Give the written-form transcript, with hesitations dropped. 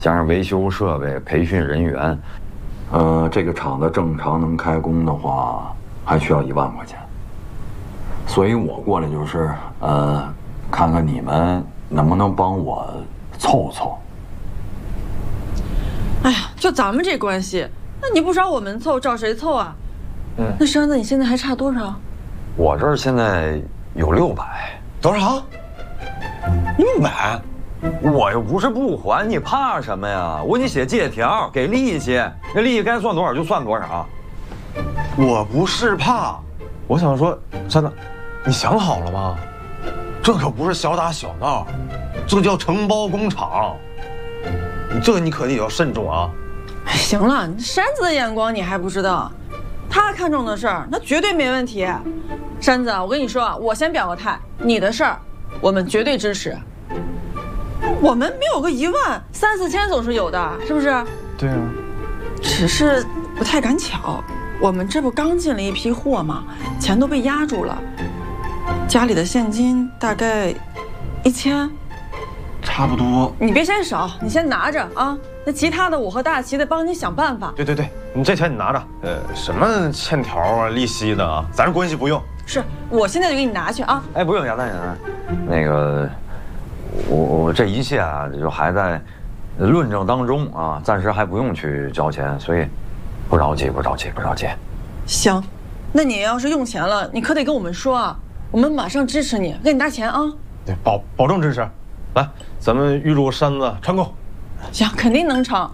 加上维修设备、培训人员，这个厂子正常能开工的话，还需要1万块钱。所以我过来就是，看看你们能不能帮我凑凑。 哎呀，就咱们这关系，那你不找我们凑，找谁凑啊？那山子，你现在还差多少？ 我这儿现在有600。 多少？600？ 我又不是不还，你怕什么呀？我给你写借条，给利息，那利息该算多少就算多少。 我不是怕，我想说，山子，你想好了吗？这可不是小打小闹，这叫承包工厂。你可得要慎重啊！ 行了，山子的眼光你还不知道，他看中的事儿那绝对没问题。山子，我跟你说啊，我先表个态，你的事儿我们绝对支持。我们没有个1万3、4千总是有的，是不是？ 对啊，只是不太赶巧，我们这不刚进了一批货吗？钱都被压住了，家里的现金大概1000。 差不多。 你别嫌少，你先拿着啊。那其他的我和大齐得帮你想办法。 对，你这钱你拿着。什么欠条啊、利息的啊，咱这关系不用。 是，我现在就给你拿去啊。 哎，不用，亚丹，那个，我这一切啊，就还在论证当中啊，暂时还不用去交钱，所以不着急。 行，那你要是用钱了，你可得跟我们说啊，我们马上支持你，给你拿钱啊。 对，保证支持。来，咱们预祝山子成功。 行，肯定能成。